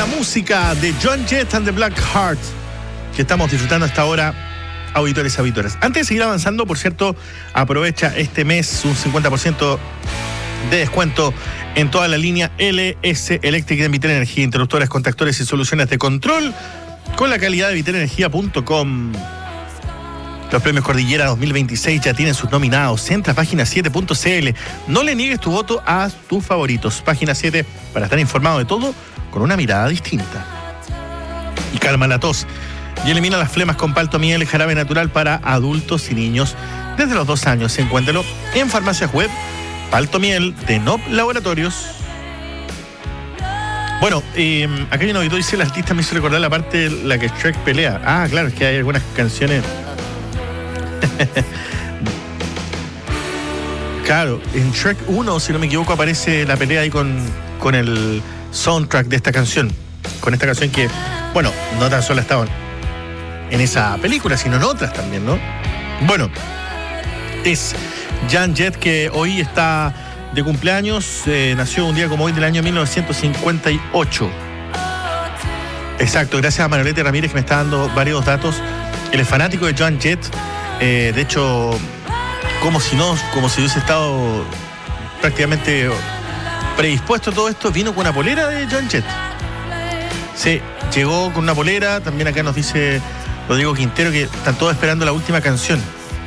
la música de Joan Jett and the Blackheart que estamos disfrutando hasta ahora, auditores y auditoras. Antes de seguir avanzando, por cierto, aprovecha este mes un 50% de descuento en toda la línea LS Electric de Vitel Energía, interruptores, contactores y soluciones de control con la calidad de vitelenergia.com. Los premios Cordillera 2026 ya tienen sus nominados. Entra a página7.cl. No le niegues tu voto a tus favoritos. Página 7 para estar informado de todo con una mirada distinta. Y calma la tos y elimina las flemas con Paltomiel, jarabe natural para adultos y niños desde los 2 años. Encuéntralo en farmacias web Paltomiel de NOP Laboratorios. Bueno, acá hay un auditor, dice: el artista me hizo recordar la parte en la que Shrek pelea. Ah, claro, es que hay algunas canciones. Claro, en Shrek 1, si no me equivoco, aparece la pelea ahí con el soundtrack de esta canción. Con esta canción que, bueno, no tan solo estaban en esa película, sino en otras también, ¿no? Bueno, es Joan Jett, que hoy está de cumpleaños. Nació un día como hoy del año 1958. Exacto, gracias a Manolete Ramírez, que me está dando varios datos. Él es fanático de Joan Jett. De hecho, como si hubiese estado prácticamente predispuesto a todo esto, vino con una polera de Joan Jett. Sí, llegó con una polera. También acá nos dice Rodrigo Quintero que están todos esperando la última canción.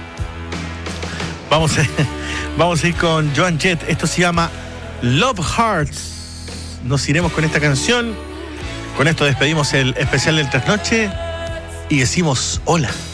Vamos a ir con Joan Jett. Esto se llama Love Hearts. Nos iremos con esta canción. Con esto despedimos el especial del trasnoche y decimos hola.